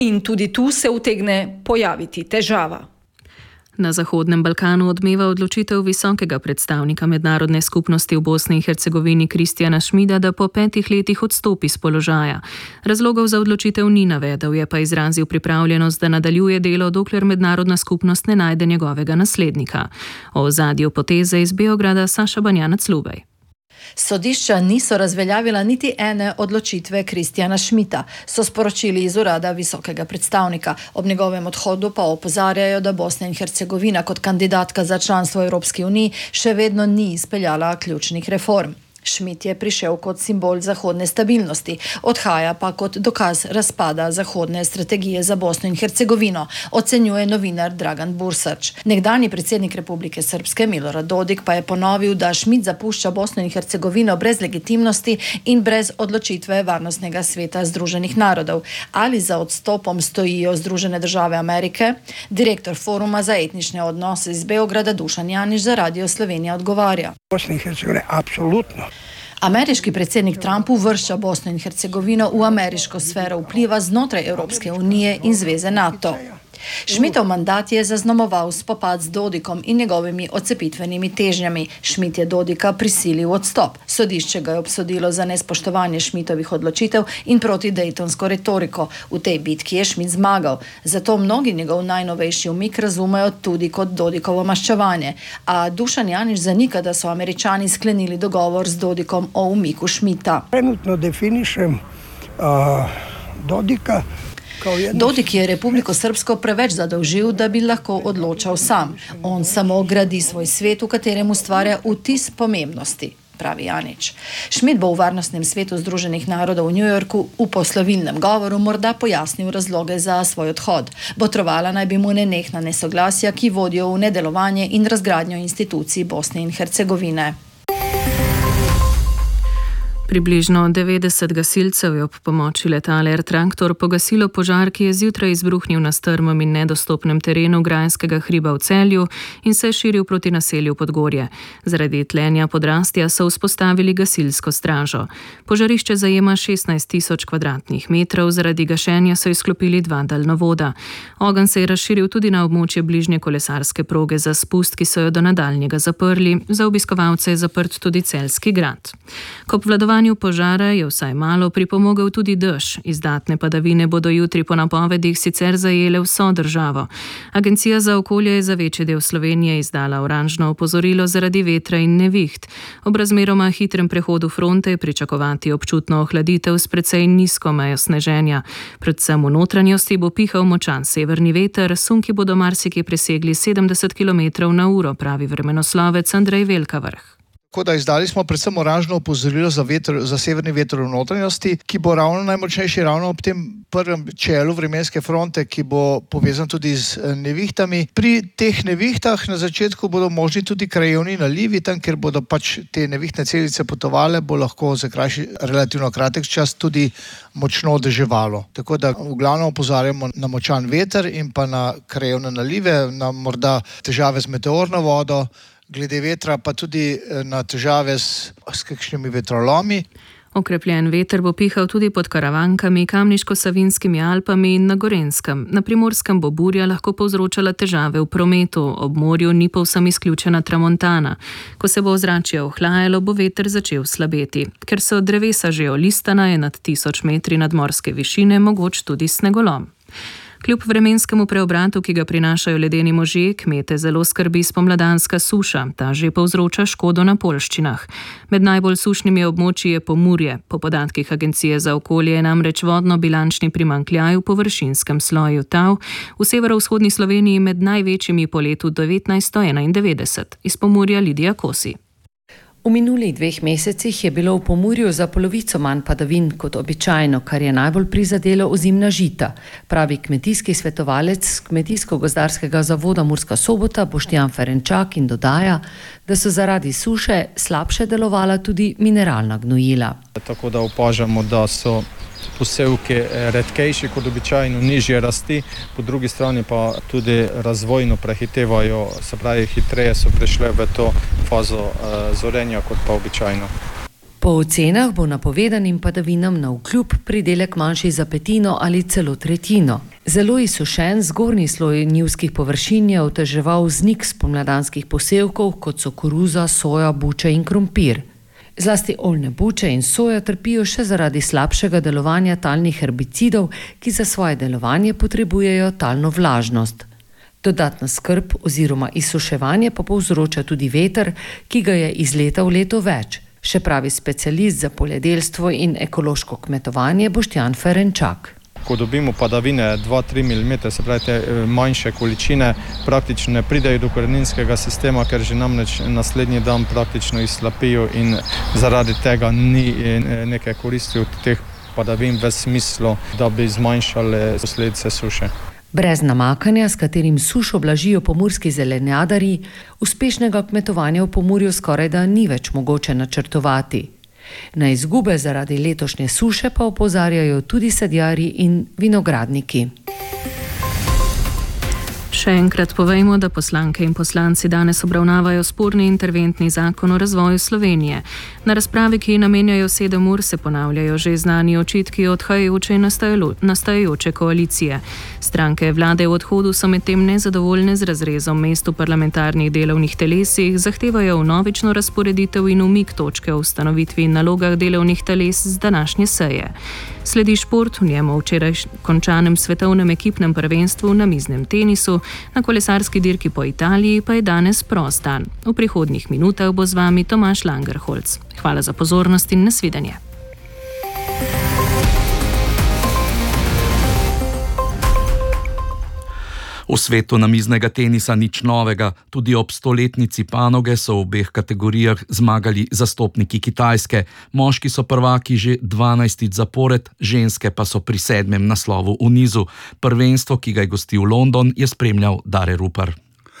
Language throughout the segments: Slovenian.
In tudi tu se utegne pojaviti težava. Na Zahodnem Balkanu odmeva odločitev visokega predstavnika mednarodne skupnosti v Bosni in Hercegovini Kristjana Schmida, da po 5 letih odstopi z položaja. Razlogov za odločitev ni navedel, je pa izrazil pripravljenost, da nadaljuje delo, dokler mednarodna skupnost ne najde njegovega naslednika. O ozadju poteze iz Beograda Saša Banjanac-Lubej. Sodišča niso razveljavila niti ene odločitve Kristjana Schmida, so sporočili iz urada visokega predstavnika. Ob njegovem odhodu pa opozarjajo, da Bosna in Hercegovina kot kandidatka za članstvo v Evropski uniji še vedno ni izpeljala ključnih reform. Schmid je prišel kot simbol zahodne stabilnosti, odhaja pa kot dokaz razpada zahodne strategije za Bosno in Hercegovino, ocenjuje novinar Dragan Bursač. Nekdanji predsednik Republike Srpske Milorad Dodik pa je ponovil, da Schmid zapušča Bosno in Hercegovino brez legitimnosti in brez odločitve Varnostnega sveta Združenih narodov. Ali za odstopom stojijo Združene države Amerike? Direktor Foruma za etnične odnose iz Beograda Dušan Janiš za Radio Slovenija odgovarja. Bosna in Hercegovina apsolutno. Ameriški predsednik Trump uvršča Bosno in Hercegovino v ameriško sfero vpliva znotraj Evropske unije in zveze NATO. Schmidov mandat je zaznamoval spopad z Dodikom in njegovimi odcepitvenimi težnjami. Schmid je Dodika prisilil v odstop. Sodišče ga je obsodilo za nespoštovanje Schmidovih odločitev in protidejtonsko retoriko. V tej bitki je Schmid zmagal. Zato mnogi njegov najnovejši umik razumejo tudi kot Dodikovo maščevanje. A Dušan Janiš zanika, da so Američani sklenili dogovor z Dodikom o umiku Schmida. Trenutno definišem Dodika. Dodik je Republiko Srpsko preveč zadolžil, da bi lahko odločal sam. On samo gradi svoj svet, v katerem ustvarja vtis pomembnosti, pravi Janič. Schmid bo v Varnostnem svetu Združenih narodov v New Yorku v poslovilnem govoru morda pojasnil razloge za svoj odhod. Botrovala naj bi mu nenehna nesoglasja, ki vodijo v nedelovanje in razgradnjo institucij Bosne in Hercegovine. Približno 90 gasilcev je ob pomoči letala Air Traktor pogasilo požar, ki je zjutraj izbruhnil na strmem in nedostopnem terenu Grajskega hriba v Celju in se je širil proti naselju Podgorje. Zaradi tlenja podrastja so vzpostavili gasilsko stražo. Požarišče zajema 16.000 kvadratnih metrov, zaradi gašenja so izklopili 2 daljnovoda. Ogenj se je razširil tudi na območje bližnje kolesarske proge za spust, ki so jo do nadaljnjega zaprli. Za obiskovalce je zaprt tudi Celjski grad. K obvladovanju požara je vsaj malo pripomogel tudi dež. Izdatne padavine bodo jutri po napovedih sicer zajele vso državo. Agencija za okolje je za večji del Slovenije izdala oranžno opozorilo zaradi vetra in neviht. Ob razmeroma hitrem prehodu fronte je pričakovati občutno ohladitev s precej nizko mejo sneženja. Predvsem v notranjosti bo pihal močan severni veter, sunki bodo marsikje presegli 70 km/h, pravi vremenoslovec Andrej Velkavrh. Tako da izdali smo predvsem oranžno opozorilo za severni veter v notranjosti, ki bo ravno najmočnejši ravno ob tem prvem čelu vremenske fronte, ki bo povezan tudi z nevihtami. Pri teh nevihtah na začetku bodo možni tudi krajevni nalivi, tam, kjer bodo pač te nevihtne celice potovale, bo lahko za relativno kratek čas tudi močno deževalo. Tako da v glavnem opozarjamo na močan veter in pa na krajevne nalive, na morda težave z meteorno vodo, glede vetra pa tudi na težave s kakšnimi vetrolomi. Okrepljen veter bo pihal tudi pod Karavankami, Kamniško-Savinskimi Alpami in na Gorenjskem. Na Primorskem bo burja lahko povzročala težave v prometu, ob morju ni povsem izključena tramontana. Ko se bo ozračje ohlajalo, bo veter začel slabeti. Ker so drevesa že olistana, je nad 1000 metri nadmorske višine mogoč tudi snegolom. Kljub vremenskemu preobratu, ki ga prinašajo ledeni možje, kmete zelo skrbi spomladanska suša. Ta že povzroča škodo na poljščinah. Med najbolj sušnimi območji je Pomurje. Po podatkih Agencije za okolje je namreč vodno-bilančni primanjkljaj v površinskem sloju tal v severovzhodni Sloveniji med največjimi po letu 1991. Iz Pomurja Lidija Kosi. V minulih 2 mesecih je bilo v Pomurju za polovico manj padavin kot običajno, kar je najbolj prizadelo ozimna žita, pravi kmetijski svetovalec Kmetijsko-gozdarskega zavoda Murska Sobota Boštjan Ferenčak in dodaja, da so zaradi suše slabše delovala tudi mineralna gnojila. Tako da opažamo, da so posevke redkejši kot običajno, nižje rasti, po drugi strani pa tudi razvojno prehitevajo, se pravi hitreje so prišle v to fazo zorenja kot pa običajno. Po ocenah bo napovedanim padavinam navkljub pridelek manjši za petino ali celo tretjino. Zelo izsušen zgornji sloj njivskih površin je oteževal vznik spomladanskih posevkov, kot so koruza, soja, buče in krompir. Zlasti oljne buče in soja trpijo še zaradi slabšega delovanja talnih herbicidov, ki za svoje delovanje potrebujejo talno vlažnost. Dodatna skrb oziroma izsuševanje pa povzroča tudi veter, ki ga je iz leta v leto več, še pravi specialist za poljedelstvo in ekološko kmetovanje Boštjan Ferenčak. Ko dobimo padavine 2-3 mm, se pravi te manjše količine, praktično ne pridejo do koreninskega sistema, ker že namreč naslednji dan praktično izslapijo in zaradi tega ni neke koristi od teh padavin v smislu, da bi zmanjšali posledice suše. Brez namakanja, s katerim sušo blažijo pomurski zelenjadarji, uspešnega kmetovanja v Pomurju skorajda ni več mogoče načrtovati. Na izgube zaradi letošnje suše pa opozarjajo tudi sadjarji in vinogradniki. Še enkrat povejmo, da poslanke in poslanci danes obravnavajo sporni interventni zakon o razvoju Slovenije. Na razpravi, ki namenjajo 7 ur, se ponavljajo že znani očitki odhajajoče in nastajajoče koalicije. Stranke vlade v odhodu so medtem nezadovoljne z razrezom mest v parlamentarnih delovnih telesih, zahtevajo vnovično razporeditev in umik točke o ustanovitvi in nalogah delovnih teles z današnje seje. Sledi šport, v njemu včeraj končanem svetovnem ekipnem prvenstvu na miznem tenisu, na kolesarski dirki po Italiji pa je danes prost dan. V prihodnjih minutah bo z vami Tomaž Langerholc. Hvala za pozornost in nasvidenje. V svetu namiznega tenisa nič novega, tudi ob 100-letnici panoge so v obeh kategorijah zmagali zastopniki Kitajske. Moški so prvaki že 12 zapored, ženske pa so pri 7. naslovu v nizu. Prvenstvo, ki ga je gostil London, je spremljal Dare Rupar.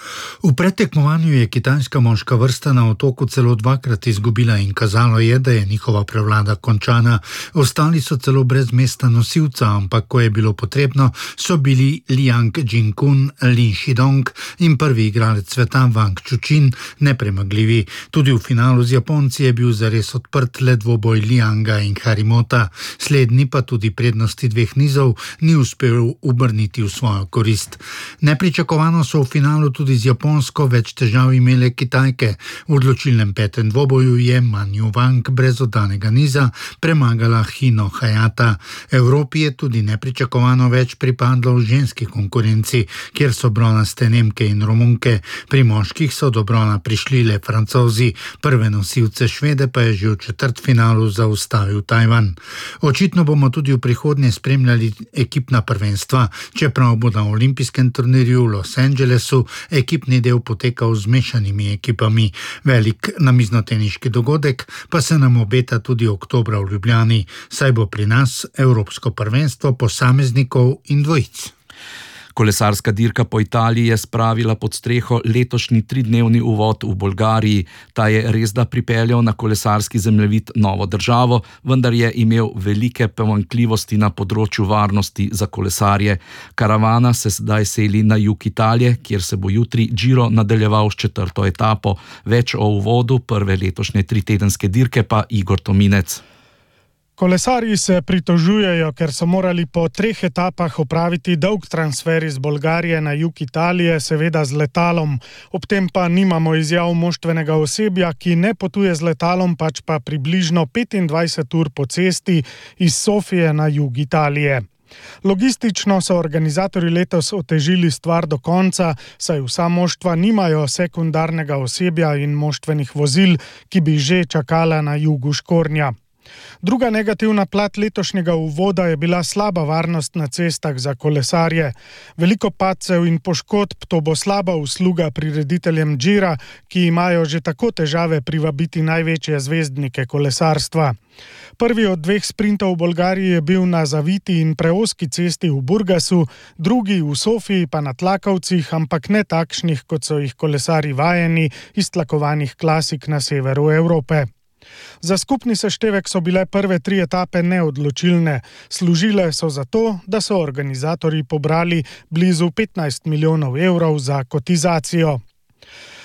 V predtekmovanju je kitajska moška vrsta na otoku celo 2-krat izgubila in kazalo je, da je njihova prevlada končana. Ostali so celo brez mesta nosilca, ampak ko je bilo potrebno, so bili Liang Jinkun, Lin Shidong in prvi igralec sveta Wang Chuqin nepremagljivi. Tudi v finalu z Japonci je bil zares odprt le dvoboj Lianga in Harimota. Slednji pa tudi prednosti 2 nizov ni uspel obrniti v svojo korist. Nepričakovano so v finalu tudi z Japonsko več težav imele Kitajke. V odločilnem 5. dvoboju je Man Yu Wang brez oddanega niza premagala Hino Hayata. Evropi je tudi nepričakovano več pripadlo v ženski konkurenci, kjer so bronaste Nemke in Romunke. Pri moških so do brona prišli le Francozi, prve nosilce Švede pa je že v četrtfinalu zaustavil Tajvan. Očitno bomo tudi v prihodnje spremljali ekipna prvenstva, čeprav bo na olimpijskem turnirju v Los Angelesu ekipni del potekal z mešanimi ekipami. Velik namiznoteniški dogodek pa se nam obeta tudi oktobra v Ljubljani, saj bo pri nas Evropsko prvenstvo posameznikov in dvojic. Kolesarska dirka po Italiji je spravila pod streho letošnji 3-dnevni uvod v Bolgariji. Ta je resda pripeljal na kolesarski zemljevid novo državo, vendar je imel velike pomanjkljivosti na področju varnosti za kolesarje. Karavana se zdaj seli na jug Italije, kjer se bo jutri Giro nadaljeval s 4. etapo. Več o uvodu prve letošnje 3-tedenske dirke pa Igor Tominec. Kolesarji se pritožujejo, ker so morali po 3 etapah opraviti dolg transfer iz Bolgarije na jug Italije, seveda z letalom. Ob tem pa nimamo izjav moštvenega osebja, ki ne potuje z letalom, pač pa približno 25 ur po cesti iz Sofije na jug Italije. Logistično so organizatorji letos otežili stvar do konca, saj vsa moštva nimajo sekundarnega osebja in moštvenih vozil, ki bi že čakala na jugu Škornja. Druga negativna plat letošnjega uvoda je bila slaba varnost na cestah za kolesarje. Veliko padcev in poškodb, to bo slaba usluga prirediteljem Gira, ki imajo že tako težave privabiti največje zvezdnike kolesarstva. Prvi od 2 sprintov v Bolgariji je bil na zaviti in preoski cesti v Burgasu, drugi v Sofiji pa na tlakovcih, ampak ne takšnih, kot so jih kolesarji vajeni iz tlakovanih klasik na severu Evrope. Za skupni seštevek so bile prve 3 etape neodločilne. Služile so za to, da so organizatorji pobrali blizu 15 milijonov evrov za kotizacijo.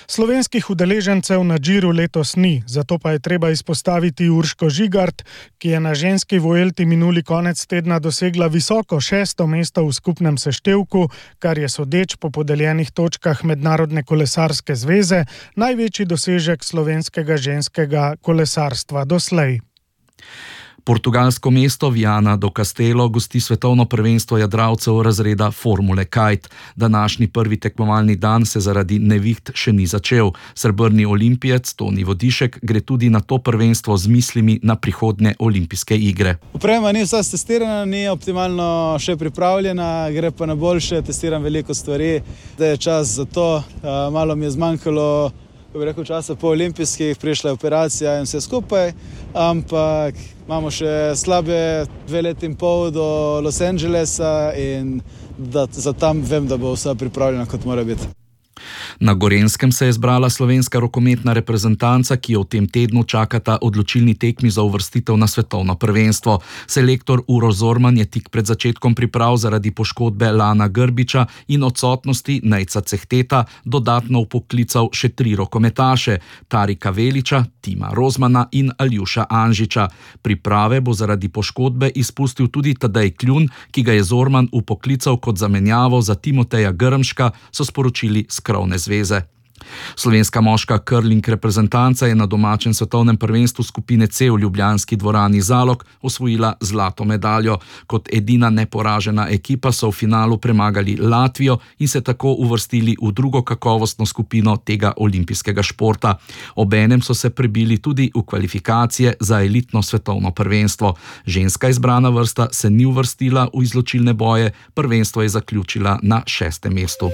Slovenskih udeležencev na Džiru letos ni, zato pa je treba izpostaviti Urško Žigart, ki je na ženski Vuelti minuli konec tedna dosegla visoko 6. mesto v skupnem seštevku, kar je sodeč po podeljenih točkah Mednarodne kolesarske zveze največji dosežek slovenskega ženskega kolesarstva doslej. Portugalsko mesto Viana do Castelo gosti svetovno prvenstvo jadralcev razreda Formule Kite. Današnji prvi tekmovalni dan se zaradi neviht še ni začel. Srebrni olimpijec Toni Vodišek gre tudi na to prvenstvo z mislimi na prihodnje olimpijske igre. Oprema ni vsa testirana, ni optimalno še pripravljena, gre pa na boljše, testiram veliko stvari, da je čas za to. Malo mi je zmanjkalo časa po olimpijskih, prišla je operacija in vse skupaj, ampak imamo še slabe 2,5 leta do Los Angelesa in za tam vem, da bo vsa pripravljena, kot mora biti. Na Gorenjskem se je zbrala slovenska rokometna reprezentanca, ki jo v tem tednu čakata odločilni tekmi za uvrstitev na svetovno prvenstvo. Selektor Uroš Zorman je tik pred začetkom priprav zaradi poškodbe Lana Grbiča in odsotnosti Nejca Cehteta dodatno vpoklical še 3 rokometaše: Tarika Veliča, Tima Rozmana in Aljuša Anžiča. Priprave bo zaradi poškodbe izpustil tudi Tadej Kljun, ki ga je Zorman vpoklical kot zamenjavo za Timoteja Grmška, so sporočili s Krovne zveze. Slovenska moška curling reprezentanca je na domačem svetovnem prvenstvu skupine C v ljubljanski dvorani Zalog osvojila zlato medaljo. Kot edina neporažena ekipa so v finalu premagali Latvijo in se tako uvrstili v drugo kakovostno skupino tega olimpijskega športa. Obenem so se prebili tudi v kvalifikacije za elitno svetovno prvenstvo. Ženska izbrana vrsta se ni uvrstila v izločilne boje, prvenstvo je zaključila na 6. mestu.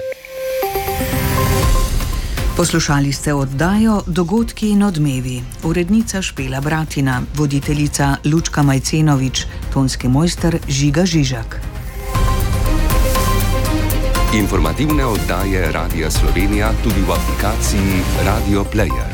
Poslušali ste oddajo Dogodki in odmevi. Urednica Špela Bratina, voditeljica Lučka Majcenovič, tonski mojster Žiga Žižak. Informativne oddaje Radia Slovenija tudi v aplikaciji Radio Player.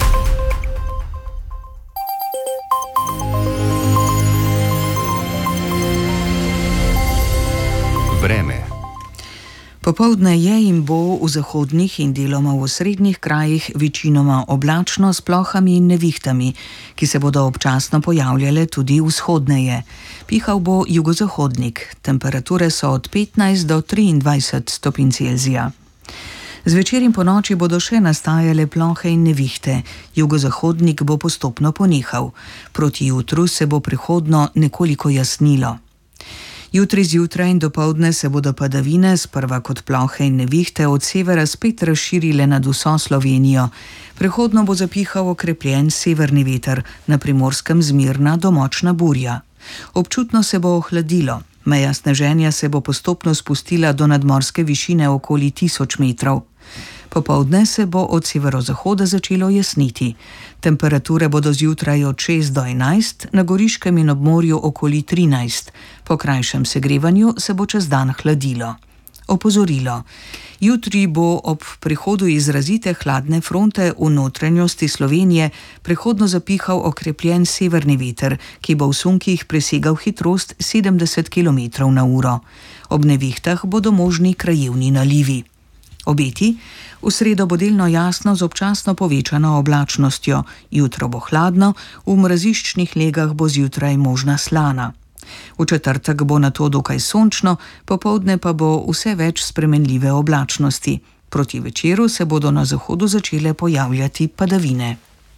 Vreme. Popoldne je in bo v zahodnih in deloma v osrednjih krajih večinoma oblačno s plohami in nevihtami, ki se bodo občasno pojavljale tudi vzhodneje. Pihal bo jugozahodnik, temperature so od 15 do 23 stopinj Celzija. Zvečer in ponoči bodo še nastajale plohe in nevihte, jugozahodnik bo postopno ponehal. Proti jutru se bo prihodno nekoliko jasnilo. Jutri zjutraj in dopoldne se bodo padavine, sprva kot plohe in nevihte, od severa spet razširile nad vso Slovenijo. Prehodno bo zapihal okrepljen severni veter, na Primorskem zmirna do močna burja. Občutno se bo ohladilo. Meja sneženja se bo postopno spustila do nadmorske višine okoli 1000 metrov. Popoldne se bo od severozahoda začelo jasniti. Temperature bodo zjutraj od 6 do 11, na Goriškem in ob morju okoli 13. Po krajšem segrevanju se bo čez dan hladilo. Opozorilo. Jutri bo ob prihodu izrazite hladne fronte v notranjosti Slovenije prehodno zapihal okrepljen severni veter, ki bo v sunkih presegal hitrost 70 km/h. Ob nevihtah bodo možni krajevni nalivi. Obeti. V sredo bo delno jasno z občasno povečano oblačnostjo, jutro bo hladno, v mraziščnih legah bo zjutraj možna slana. V četrtek bo nato dokaj sončno, popoldne pa bo vse več spremenljive oblačnosti. Proti večeru se bodo na zahodu začele pojavljati padavine.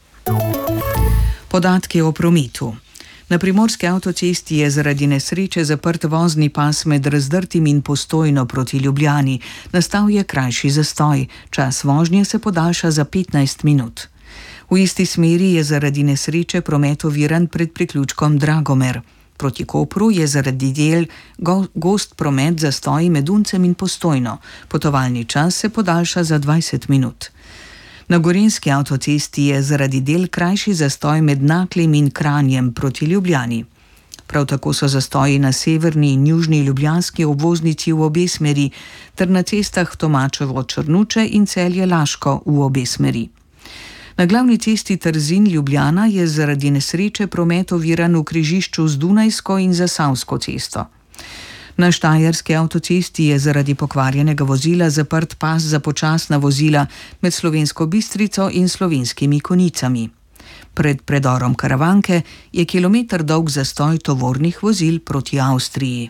Podatki o prometu. Na primorski avtocesti je zaradi nesreče zaprt vozni pas med Razdrtim in Postojno proti Ljubljani. Nastal je krajši zastoj. Čas vožnje se podaljša za 15 minut. V isti smeri je zaradi nesreče promet oviran pred priključkom Dragomer. Proti Kopru je zaradi del gost promet zastoj med Uncem in Postojno. Potovalni čas se podaljša za 20 minut. Na gorenjski avtocesti je zaradi del krajši zastoj med Naklem in Kranjem proti Ljubljani. Prav tako so zastoji na severni in južni ljubljanski obvoznici v obe smeri ter na cestah Tomačevo-Črnuče in Celje-Laško v obe smeri. Na glavni cesti Trzin-Ljubljana je zaradi nesreče promet oviran v križišču z Dunajsko in Zasavsko cesto. Na štajerski avtocesti je zaradi pokvarjenega vozila zaprt pas za počasna vozila med Slovensko Bistrico in Slovenskimi Konicami. Pred predorom Karavanke je kilometer dolg zastoj tovornih vozil proti Avstriji.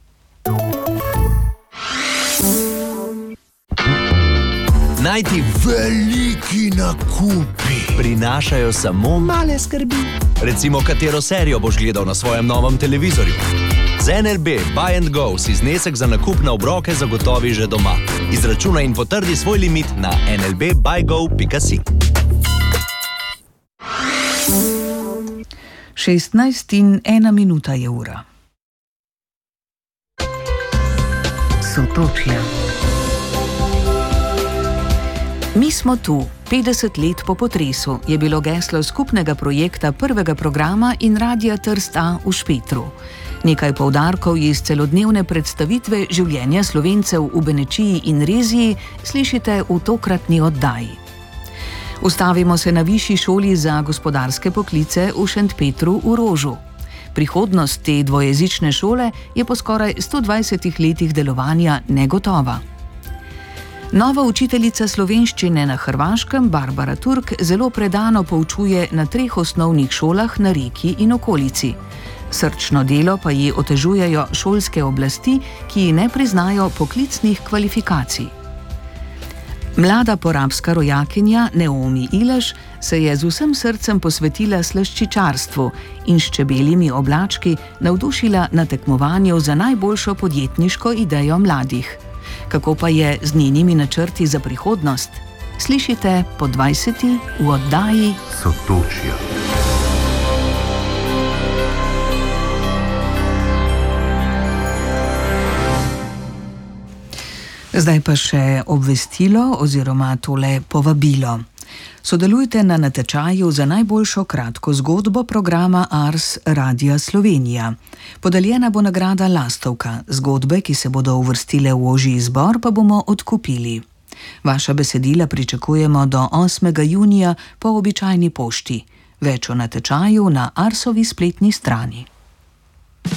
Najti veliki nakupi prinašajo samo male skrbi. Recimo, katero serijo boš gledal na svojem novem televizorju. Z NLB Buy & Go si znesek za nakup na obroke zagotovi že doma. Izračunaj in potrdi svoj limit na nlbbuygo.si. 16:01 je ura. Sotočja. Mi smo tu. 50 let po potresu je bilo geslo skupnega projekta prvega programa in Radia Trst A v Špetru. Nekaj poudarkov iz celodnevne predstavitve življenja Slovencev v Benečiji in Reziji slišite v tokratni oddaji. Ustavimo se na Višji šoli za gospodarske poklice v Šentpetru v Rožu. Prihodnost te dvojezične šole je po skoraj 120 letih delovanja negotova. Nova učiteljica slovenščine na Hrvaškem, Barbara Turk, zelo predano poučuje na 3 osnovnih šolah na Reki in okolici. Srčno delo pa ji otežujejo šolske oblasti, ki ji ne priznajo poklicnih kvalifikacij. Mlada porabska rojakinja Naomi Ileš se je z vsem srcem posvetila slaščičarstvu in s čebeljimi oblački navdušila na tekmovanju za najboljšo podjetniško idejo mladih. Kako pa je z njenimi načrti za prihodnost? Slišite po 20. v oddaji Sotočja. Zdaj pa še obvestilo oziroma tole povabilo. Sodelujte na natečaju za najboljšo kratko zgodbo programa Ars Radia Slovenija. Podeljena bo nagrada Lastovka, zgodbe, ki se bodo uvrstile v ožji izbor, pa bomo odkupili. Vaša besedila pričakujemo do 8. junija po običajni pošti. Več o natečaju na Arsovi spletni strani.